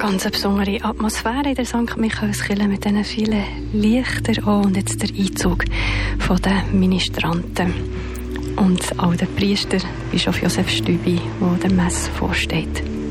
Ganz eine besondere Atmosphäre in der St. Michaelskirche mit diesen vielen Lichtern auch und jetzt der Einzug der Ministranten und auch der Priester, Bischof Josef Stübi, der der Messe vorsteht.